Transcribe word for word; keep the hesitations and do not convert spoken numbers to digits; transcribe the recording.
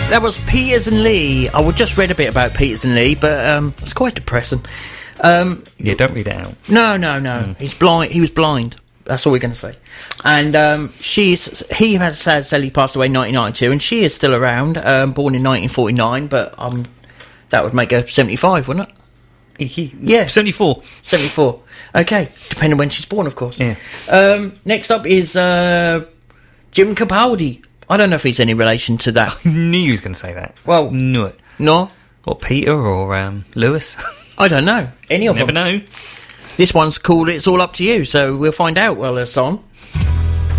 That was Peters and Lee. I just read a bit about Peters and Lee, but um, it's quite depressing. Um, yeah, don't read it out. No, no, no. Mm. He's blind. He was blind. That's all we're going to say. And um, she's he has sadly passed away in nineteen ninety-two, and she is still around. Um, born in nineteen forty-nine, but um, that would make her seventy-five, wouldn't it? He, yeah, seventy-four. seventy-four. Okay, depending when she's born, of course. Yeah. Um, next up is uh, Jim Capaldi. I don't know if he's any relation to that. I knew you was going to say that. Well, knew it. No. Or Peter or um, Lewis. I don't know. Any of Never them. Never know. This one's called It's All Up to You, so we'll find out while it's on.